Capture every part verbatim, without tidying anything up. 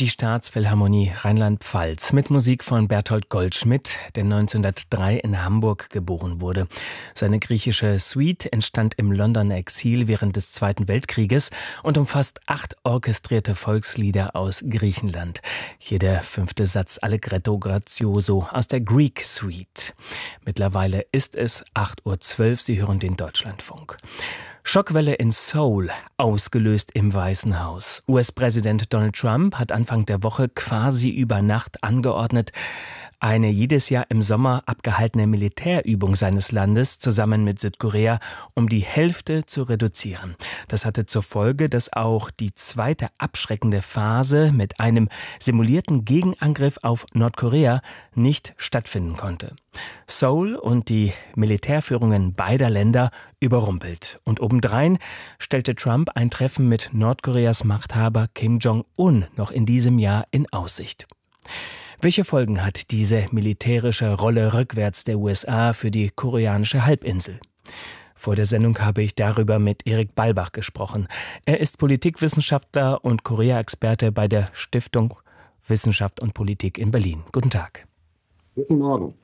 Die Staatsphilharmonie Rheinland-Pfalz mit Musik von Bertolt Goldschmidt, der neunzehnhundertdrei in Hamburg geboren wurde. Seine griechische Suite entstand im Londoner Exil während des Zweiten Weltkrieges und umfasst acht orchestrierte Volkslieder aus Griechenland. Hier der fünfte Satz Allegretto grazioso aus der Greek Suite. Mittlerweile ist es acht Uhr zwölf, Sie hören den Deutschlandfunk. Schockwelle in Seoul, ausgelöst im Weißen Haus. U S-Präsident Donald Trump hat Anfang der Woche quasi über Nacht angeordnet, eine jedes Jahr im Sommer abgehaltene Militärübung seines Landes zusammen mit Südkorea um die Hälfte zu reduzieren. Das hatte zur Folge, dass auch die zweite abschreckende Phase mit einem simulierten Gegenangriff auf Nordkorea nicht stattfinden konnte. Seoul und die Militärführungen beider Länder überrumpelt. Und obendrein stellte Trump ein Treffen mit Nordkoreas Machthaber Kim Jong-un noch in diesem Jahr in Aussicht. Welche Folgen hat diese militärische Rolle rückwärts der U S A für die koreanische Halbinsel? Vor der Sendung habe ich darüber mit Erik Balbach gesprochen. Er ist Politikwissenschaftler und Korea-Experte bei der Stiftung Wissenschaft und Politik in Berlin. Guten Tag. Guten Morgen.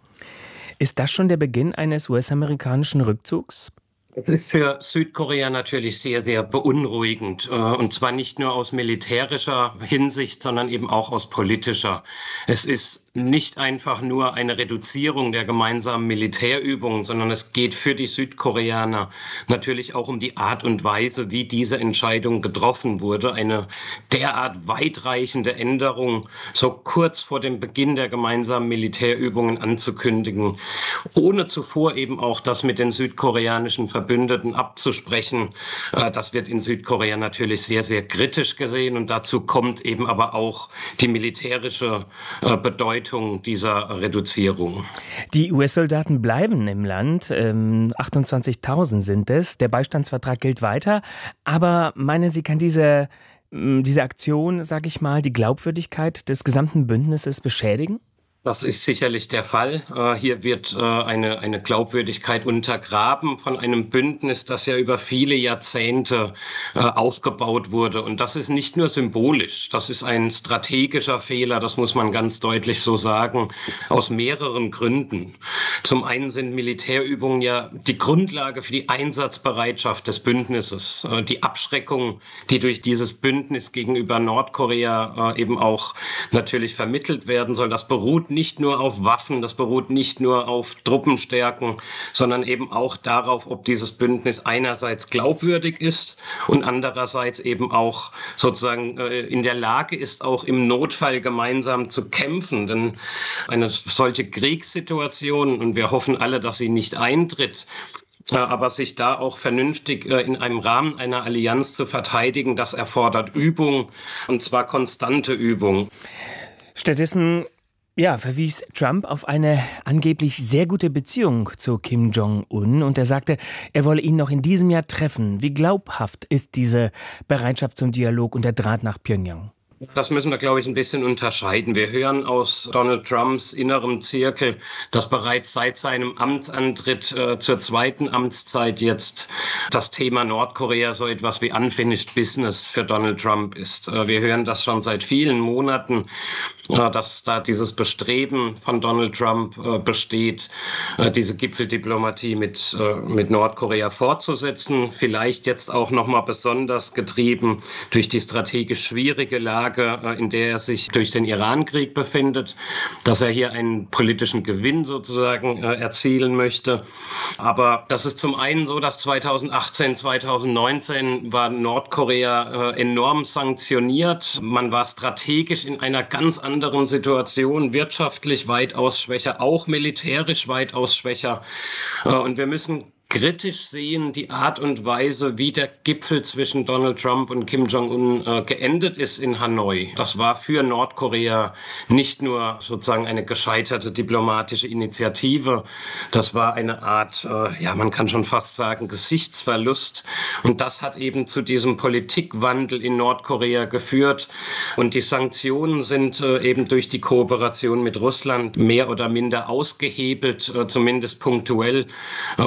Ist das schon der Beginn eines U S-amerikanischen Rückzugs? Es ist für Südkorea natürlich sehr, sehr beunruhigend. Und zwar nicht nur aus militärischer Hinsicht, sondern eben auch aus politischer. Es ist nicht einfach nur eine Reduzierung der gemeinsamen Militärübungen, sondern es geht für die Südkoreaner natürlich auch um die Art und Weise, wie diese Entscheidung getroffen wurde. Eine derart weitreichende Änderung so kurz vor dem Beginn der gemeinsamen Militärübungen anzukündigen, ohne zuvor eben auch das mit den südkoreanischen Verbündeten abzusprechen. Das wird in Südkorea natürlich sehr, sehr kritisch gesehen und dazu kommt eben aber auch die militärische Bedeutung dieser Reduzierung. Die U S-Soldaten bleiben im Land, ähm, achtundzwanzigtausend sind es. Der Beistandsvertrag gilt weiter. Aber meinen Sie, kann diese, diese Aktion, sage ich mal, die Glaubwürdigkeit des gesamten Bündnisses beschädigen? Das ist sicherlich der Fall. Hier wird eine, eine Glaubwürdigkeit untergraben von einem Bündnis, das ja über viele Jahrzehnte aufgebaut wurde. Und das ist nicht nur symbolisch, das ist ein strategischer Fehler, das muss man ganz deutlich so sagen, aus mehreren Gründen. Zum einen sind Militärübungen ja die Grundlage für die Einsatzbereitschaft des Bündnisses. Die Abschreckung, die durch dieses Bündnis gegenüber Nordkorea eben auch natürlich vermittelt werden soll, das beruht nicht nur auf Waffen, das beruht nicht nur auf Truppenstärken, sondern eben auch darauf, ob dieses Bündnis einerseits glaubwürdig ist und andererseits eben auch sozusagen äh, in der Lage ist, auch im Notfall gemeinsam zu kämpfen. Denn eine solche Kriegssituation, und wir hoffen alle, dass sie nicht eintritt, aber sich da auch vernünftig in einem Rahmen einer Allianz zu verteidigen, das erfordert Übung, und zwar konstante Übung. Stattdessen Ja, verwies Trump auf eine angeblich sehr gute Beziehung zu Kim Jong-un und er sagte, er wolle ihn noch in diesem Jahr treffen. Wie glaubhaft ist diese Bereitschaft zum Dialog und der Draht nach Pyongyang? Das müssen wir, glaube ich, ein bisschen unterscheiden. Wir hören aus Donald Trumps innerem Zirkel, dass bereits seit seinem Amtsantritt äh, zur zweiten Amtszeit jetzt das Thema Nordkorea so etwas wie unfinished business für Donald Trump ist. Äh, wir hören das schon seit vielen Monaten, äh, dass da dieses Bestreben von Donald Trump äh, besteht, äh, diese Gipfeldiplomatie mit, äh, mit Nordkorea fortzusetzen. Vielleicht jetzt auch nochmal besonders getrieben durch die strategisch schwierige Lage, in der er sich durch den Iran-Krieg befindet, dass er hier einen politischen Gewinn sozusagen äh, erzielen möchte. Aber das ist zum einen so, dass zweitausendachtzehn, zweitausendneunzehn war Nordkorea äh, enorm sanktioniert. Man war strategisch in einer ganz anderen Situation, wirtschaftlich weitaus schwächer, auch militärisch weitaus schwächer. Äh, und wir müssen kritisch sehen die Art und Weise, wie der Gipfel zwischen Donald Trump und Kim Jong-un äh, geendet ist in Hanoi. Das war für Nordkorea nicht nur sozusagen eine gescheiterte diplomatische Initiative, das war eine Art, äh, ja, man kann schon fast sagen, Gesichtsverlust. Und das hat eben zu diesem Politikwandel in Nordkorea geführt. Und die Sanktionen sind äh, eben durch die Kooperation mit Russland mehr oder minder ausgehebelt, äh, zumindest punktuell. Äh, und das zeigt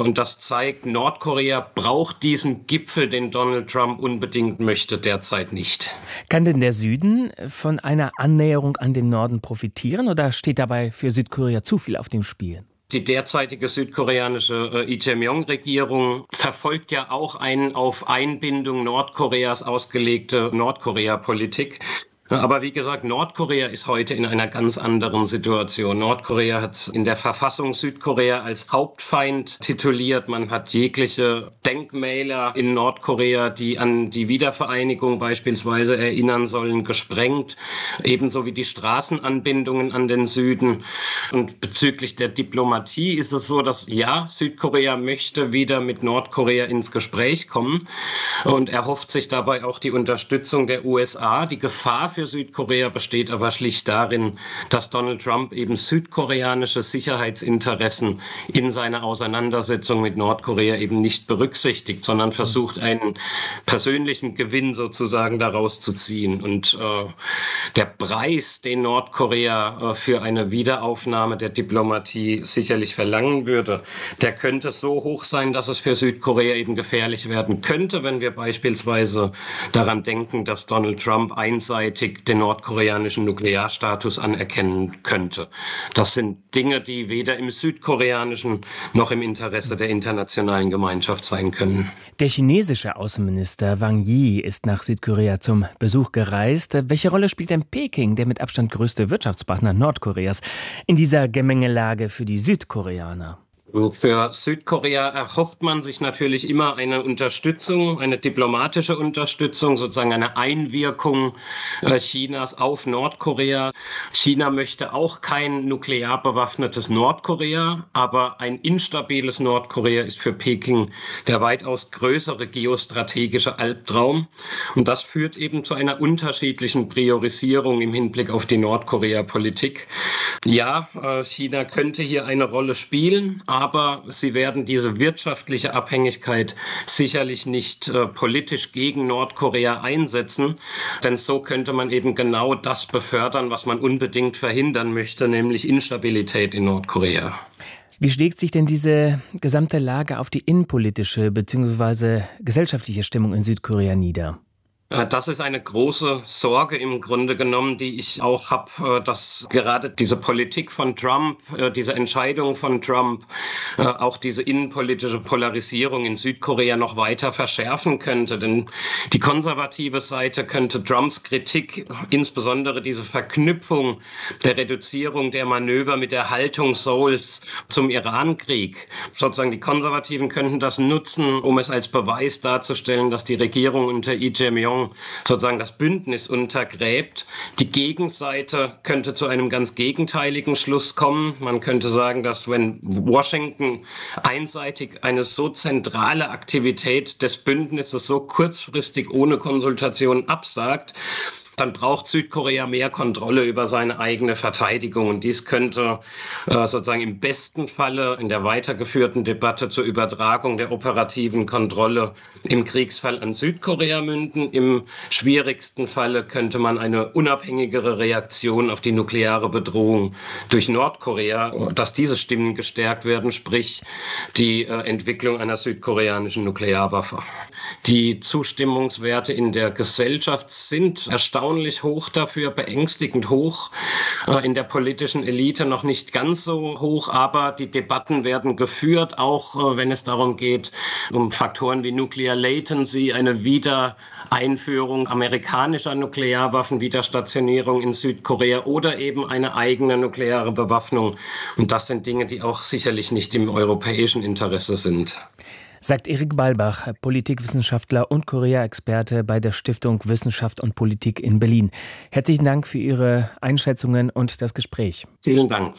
zeigt, Nordkorea braucht diesen Gipfel, den Donald Trump unbedingt möchte, derzeit nicht. Kann denn der Süden von einer Annäherung an den Norden profitieren oder steht dabei für Südkorea zu viel auf dem Spiel? Die derzeitige südkoreanische äh, Lee Jae-myung-Regierung verfolgt ja auch eine auf Einbindung Nordkoreas ausgelegte Nordkorea-Politik. Aber wie gesagt, Nordkorea ist heute in einer ganz anderen Situation. Nordkorea hat in der Verfassung Südkorea als Hauptfeind tituliert. Man hat jegliche Denkmäler in Nordkorea, die an die Wiedervereinigung beispielsweise erinnern sollen, gesprengt. Ebenso wie die Straßenanbindungen an den Süden. Und bezüglich der Diplomatie ist es so, dass ja, Südkorea möchte wieder mit Nordkorea ins Gespräch kommen. Und er hofft sich dabei auch die Unterstützung der U S A. Die Gefahr für Südkorea besteht aber schlicht darin, dass Donald Trump eben südkoreanische Sicherheitsinteressen in seiner Auseinandersetzung mit Nordkorea eben nicht berücksichtigt, sondern versucht, einen persönlichen Gewinn sozusagen daraus zu ziehen. Und äh, der Preis, den Nordkorea äh, für eine Wiederaufnahme der Diplomatie sicherlich verlangen würde, der könnte so hoch sein, dass es für Südkorea eben gefährlich werden könnte, wenn wir beispielsweise daran denken, dass Donald Trump einseitig den nordkoreanischen Nuklearstatus anerkennen könnte. Das sind Dinge, die weder im südkoreanischen noch im Interesse der internationalen Gemeinschaft sein können. Der chinesische Außenminister Wang Yi ist nach Südkorea zum Besuch gereist. Welche Rolle spielt denn Peking, der mit Abstand größte Wirtschaftspartner Nordkoreas, in dieser Gemengelage für die Südkoreaner? Für Südkorea erhofft man sich natürlich immer eine Unterstützung, eine diplomatische Unterstützung, sozusagen eine Einwirkung Chinas auf Nordkorea. China möchte auch kein nuklear bewaffnetes Nordkorea, aber ein instabiles Nordkorea ist für Peking der weitaus größere geostrategische Albtraum. Und das führt eben zu einer unterschiedlichen Priorisierung im Hinblick auf die Nordkorea-Politik. Ja, China könnte hier eine Rolle spielen, aber sie werden diese wirtschaftliche Abhängigkeit sicherlich nicht äh, politisch gegen Nordkorea einsetzen, denn so könnte man eben genau das befördern, was man unbedingt verhindern möchte, nämlich Instabilität in Nordkorea. Wie schlägt sich denn diese gesamte Lage auf die innenpolitische bzw. gesellschaftliche Stimmung in Südkorea nieder? Das ist eine große Sorge im Grunde genommen, die ich auch habe, dass gerade diese Politik von Trump, diese Entscheidung von Trump, auch diese innenpolitische Polarisierung in Südkorea noch weiter verschärfen könnte. Denn die konservative Seite könnte Trumps Kritik, insbesondere diese Verknüpfung der Reduzierung der Manöver mit der Haltung Seouls zum Irankrieg, sozusagen die Konservativen könnten das nutzen, um es als Beweis darzustellen, dass die Regierung unter Lee Jae-myung sozusagen das Bündnis untergräbt. Die Gegenseite könnte zu einem ganz gegenteiligen Schluss kommen. Man könnte sagen, dass wenn Washington einseitig eine so zentrale Aktivität des Bündnisses so kurzfristig ohne Konsultation absagt, dann braucht Südkorea mehr Kontrolle über seine eigene Verteidigung. Und dies könnte äh, sozusagen im besten Falle in der weitergeführten Debatte zur Übertragung der operativen Kontrolle im Kriegsfall an Südkorea münden. Im schwierigsten Falle könnte man eine unabhängigere Reaktion auf die nukleare Bedrohung durch Nordkorea, dass diese Stimmen gestärkt werden, sprich die äh, Entwicklung einer südkoreanischen Nuklearwaffe. Die Zustimmungswerte in der Gesellschaft sind erstaunlich hoch dafür, beängstigend hoch. In der politischen Elite noch nicht ganz so hoch, aber die Debatten werden geführt, auch wenn es darum geht, um Faktoren wie Nuclear Latency, eine Wiedereinführung amerikanischer Nuklearwaffen, Wiederstationierung in Südkorea oder eben eine eigene nukleare Bewaffnung. Und das sind Dinge, die auch sicherlich nicht im europäischen Interesse sind. Sagt Erik Balbach, Politikwissenschaftler und Korea-Experte bei der Stiftung Wissenschaft und Politik in Berlin. Herzlichen Dank für Ihre Einschätzungen und das Gespräch. Vielen Dank.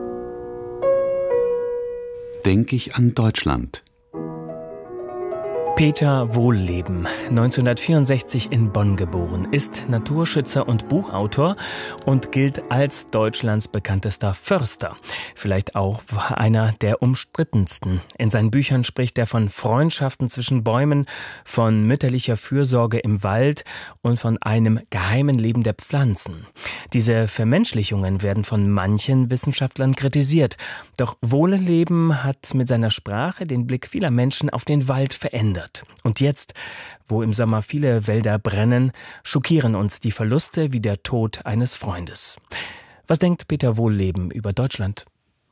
Denk ich an Deutschland. Peter Wohlleben, neunzehnhundertvierundsechzig in Bonn geboren, ist Naturschützer und Buchautor und gilt als Deutschlands bekanntester Förster. Vielleicht auch einer der umstrittensten. In seinen Büchern spricht er von Freundschaften zwischen Bäumen, von mütterlicher Fürsorge im Wald und von einem geheimen Leben der Pflanzen. Diese Vermenschlichungen werden von manchen Wissenschaftlern kritisiert. Doch Wohlleben hat mit seiner Sprache den Blick vieler Menschen auf den Wald verändert. Und jetzt, wo im Sommer viele Wälder brennen, schockieren uns die Verluste wie der Tod eines Freundes. Was denkt Peter Wohlleben über Deutschland?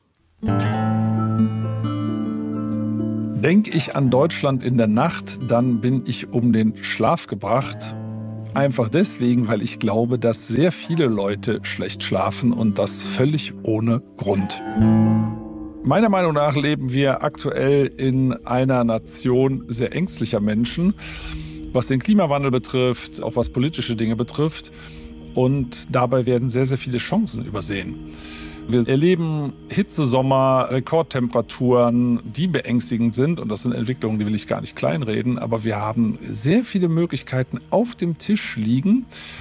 Denke ich an Deutschland in der Nacht, dann bin ich um den Schlaf gebracht. Einfach deswegen, weil ich glaube, dass sehr viele Leute schlecht schlafen und das völlig ohne Grund. Meiner Meinung nach leben wir aktuell in einer Nation sehr ängstlicher Menschen, was den Klimawandel betrifft, auch was politische Dinge betrifft. Und dabei werden sehr, sehr viele Chancen übersehen. Wir erleben Hitzesommer, Rekordtemperaturen, die beängstigend sind. Und das sind Entwicklungen, die will ich gar nicht kleinreden. Aber wir haben sehr viele Möglichkeiten auf dem Tisch liegen.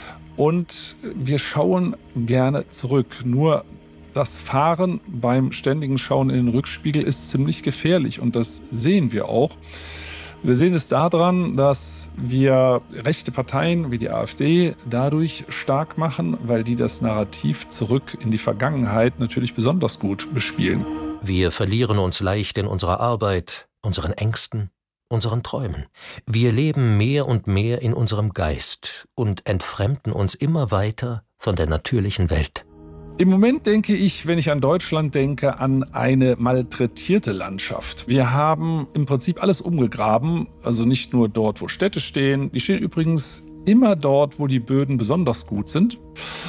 Und wir schauen gerne zurück. Nur das Fahren beim ständigen Schauen in den Rückspiegel ist ziemlich gefährlich und das sehen wir auch. Wir sehen es daran, dass wir rechte Parteien wie die AfD dadurch stark machen, weil die das Narrativ zurück in die Vergangenheit natürlich besonders gut bespielen. Wir verlieren uns leicht in unserer Arbeit, unseren Ängsten, unseren Träumen. Wir leben mehr und mehr in unserem Geist und entfremden uns immer weiter von der natürlichen Welt. Im Moment denke ich, wenn ich an Deutschland denke, an eine malträtierte Landschaft. Wir haben im Prinzip alles umgegraben, also nicht nur dort, wo Städte stehen. Die stehen übrigens immer dort, wo die Böden besonders gut sind.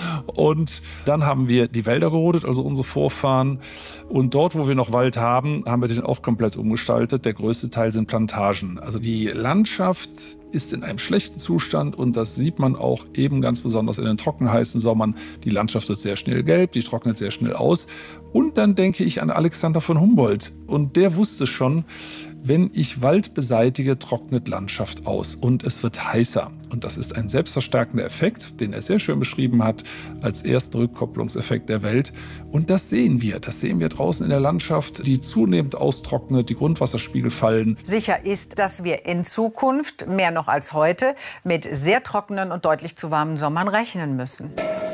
Und dann haben wir die Wälder gerodet, also unsere Vorfahren. Und dort, wo wir noch Wald haben, haben wir den auch komplett umgestaltet. Der größte Teil sind Plantagen. Also die Landschaft ist in einem schlechten Zustand und das sieht man auch eben ganz besonders in den trockenheißen Sommern. Die Landschaft wird sehr schnell gelb, die trocknet sehr schnell aus. Und dann denke ich an Alexander von Humboldt. Und der wusste schon, wenn ich Wald beseitige, trocknet Landschaft aus und es wird heißer. Und das ist ein selbstverstärkender Effekt, den er sehr schön beschrieben hat, als ersten Rückkopplungseffekt der Welt. Und das sehen wir. Das sehen wir draußen in der Landschaft, die zunehmend austrocknet, die Grundwasserspiegel fallen. Sicher ist, dass wir in Zukunft, mehr noch als heute, mit sehr trockenen und deutlich zu warmen Sommern rechnen müssen.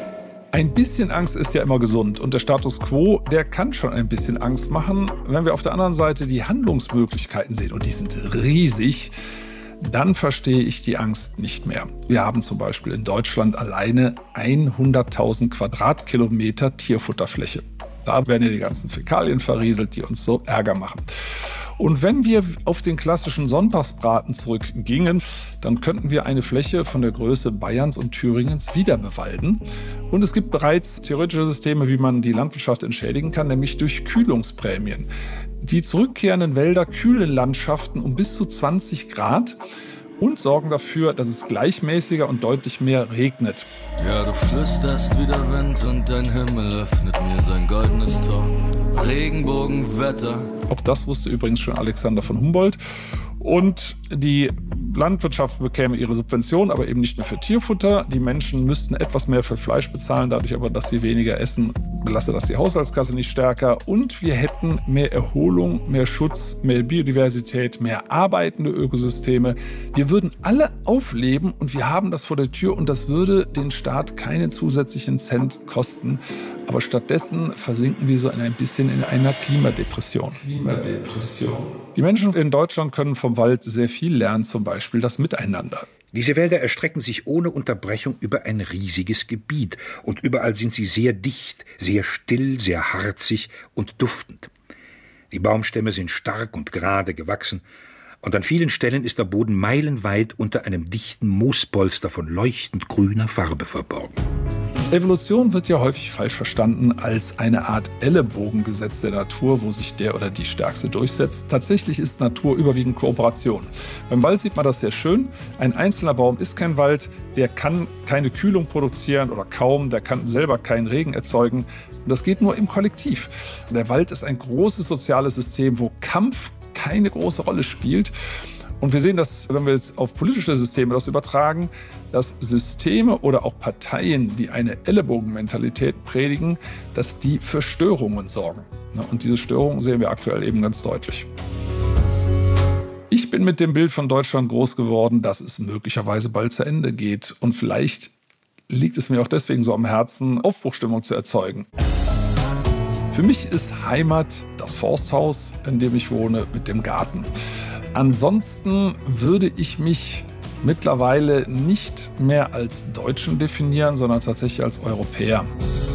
Ein bisschen Angst ist ja immer gesund und der Status quo, der kann schon ein bisschen Angst machen. Wenn wir auf der anderen Seite die Handlungsmöglichkeiten sehen und die sind riesig, dann verstehe ich die Angst nicht mehr. Wir haben zum Beispiel in Deutschland alleine hunderttausend Quadratkilometer Tierfutterfläche. Da werden ja die ganzen Fäkalien verrieselt, die uns so Ärger machen. Und wenn wir auf den klassischen Sonntagsbraten zurückgingen, dann könnten wir eine Fläche von der Größe Bayerns und Thüringens wieder bewalden. Und es gibt bereits theoretische Systeme, wie man die Landwirtschaft entschädigen kann, nämlich durch Kühlungsprämien. Die zurückkehrenden Wälder kühlen Landschaften um bis zu zwanzig Grad und sorgen dafür, dass es gleichmäßiger und deutlich mehr regnet. Ja, du flüsterst wie der Wind und dein Himmel öffnet mir sein goldenes Tor. Regenbogenwetter. Auch das wusste übrigens schon Alexander von Humboldt. Und die Landwirtschaft bekäme ihre Subvention, aber eben nicht mehr für Tierfutter. Die Menschen müssten etwas mehr für Fleisch bezahlen, dadurch aber, dass sie weniger essen, belasse das die Haushaltskasse nicht stärker. Und wir hätten mehr Erholung, mehr Schutz, mehr Biodiversität, mehr arbeitende Ökosysteme. Wir würden alle aufleben und wir haben das vor der Tür und das würde den Staat keinen zusätzlichen Cent kosten. Aber stattdessen versinken wir so ein bisschen in einer Klimadepression. Klimadepression. Die Menschen in Deutschland können vom Wald sehr viel lernen, zum Beispiel das Miteinander. Diese Wälder erstrecken sich ohne Unterbrechung über ein riesiges Gebiet und überall sind sie sehr dicht, sehr still, sehr harzig und duftend. Die Baumstämme sind stark und gerade gewachsen und an vielen Stellen ist der Boden meilenweit unter einem dichten Moospolster von leuchtend grüner Farbe verborgen. Evolution wird ja häufig falsch verstanden als eine Art Ellenbogengesetz der Natur, wo sich der oder die Stärkste durchsetzt. Tatsächlich ist Natur überwiegend Kooperation. Beim Wald sieht man das sehr schön. Ein einzelner Baum ist kein Wald, der kann keine Kühlung produzieren oder kaum, der kann selber keinen Regen erzeugen. Und das geht nur im Kollektiv. Der Wald ist ein großes soziales System, wo Kampf keine große Rolle spielt. Und wir sehen das, wenn wir jetzt auf politische Systeme das übertragen, dass Systeme oder auch Parteien, die eine Ellenbogenmentalität predigen, dass die für Störungen sorgen. Und diese Störungen sehen wir aktuell eben ganz deutlich. Ich bin mit dem Bild von Deutschland groß geworden, dass es möglicherweise bald zu Ende geht. Und vielleicht liegt es mir auch deswegen so am Herzen, Aufbruchstimmung zu erzeugen. Für mich ist Heimat das Forsthaus, in dem ich wohne, mit dem Garten. Ansonsten würde ich mich mittlerweile nicht mehr als Deutschen definieren, sondern tatsächlich als Europäer.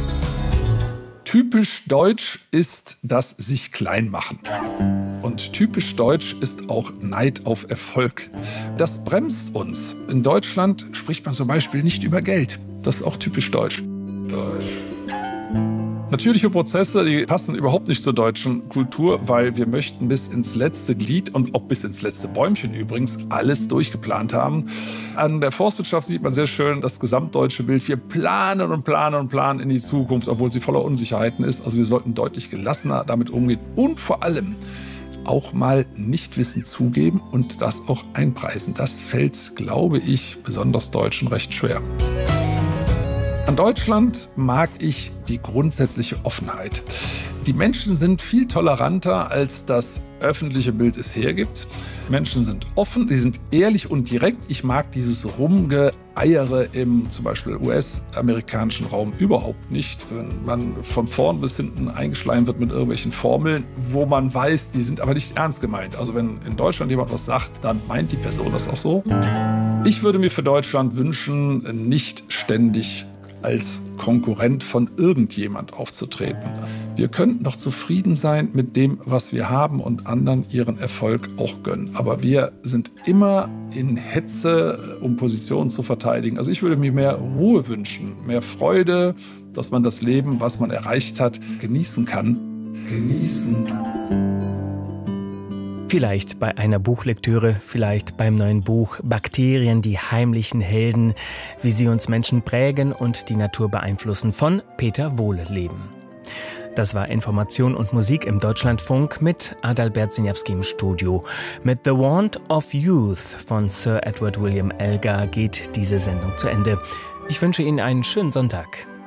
Typisch deutsch ist das sich klein machen. Und typisch deutsch ist auch Neid auf Erfolg. Das bremst uns. In Deutschland spricht man zum Beispiel nicht über Geld. Das ist auch typisch deutsch. Deutsch. Natürliche Prozesse, die passen überhaupt nicht zur deutschen Kultur, weil wir möchten bis ins letzte Glied und auch bis ins letzte Bäumchen übrigens alles durchgeplant haben. An der Forstwirtschaft sieht man sehr schön das gesamtdeutsche Bild. Wir planen und planen und planen in die Zukunft, obwohl sie voller Unsicherheiten ist. Also wir sollten deutlich gelassener damit umgehen und vor allem auch mal Nichtwissen zugeben und das auch einpreisen. Das fällt, glaube ich, besonders Deutschen recht schwer. An Deutschland mag ich die grundsätzliche Offenheit. Die Menschen sind viel toleranter, als das öffentliche Bild es hergibt. Menschen sind offen, sie sind ehrlich und direkt. Ich mag dieses Rumgeeiere im zum Beispiel U S-amerikanischen Raum überhaupt nicht. Wenn man von vorn bis hinten eingeschleimt wird mit irgendwelchen Formeln, wo man weiß, die sind aber nicht ernst gemeint. Also wenn in Deutschland jemand was sagt, dann meint die Person das auch so. Ich würde mir für Deutschland wünschen, nicht ständig als Konkurrent von irgendjemand aufzutreten. Wir könnten doch zufrieden sein mit dem, was wir haben und anderen ihren Erfolg auch gönnen. Aber wir sind immer in Hetze, um Positionen zu verteidigen. Also ich würde mir mehr Ruhe wünschen, mehr Freude, dass man das Leben, was man erreicht hat, genießen kann. Genießen. Vielleicht bei einer Buchlektüre, vielleicht beim neuen Buch Bakterien, die heimlichen Helden, wie sie uns Menschen prägen und die Natur beeinflussen, von Peter Wohlleben. Das war Information und Musik im Deutschlandfunk mit Adalbert Siniawski im Studio. Mit The Wand of Youth von Sir Edward William Elgar geht diese Sendung zu Ende. Ich wünsche Ihnen einen schönen Sonntag.